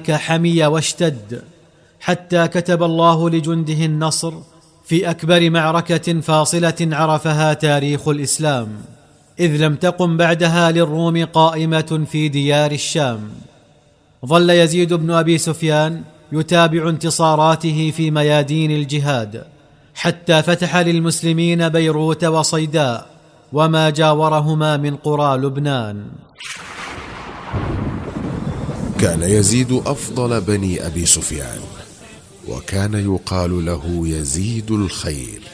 ذلك حمي واشتد، حتى كتب الله لجنده النصر في أكبر معركة فاصلة عرفها تاريخ الإسلام، إذ لم تقم بعدها للروم قائمة في ديار الشام. ظل يزيد بن أبي سفيان يتابع انتصاراته في ميادين الجهاد حتى فتح للمسلمين بيروت وصيداء وما جاورهما من قرى لبنان. كان يزيد أفضل بني أبي سفيان، وكان يقال له يزيد الخير.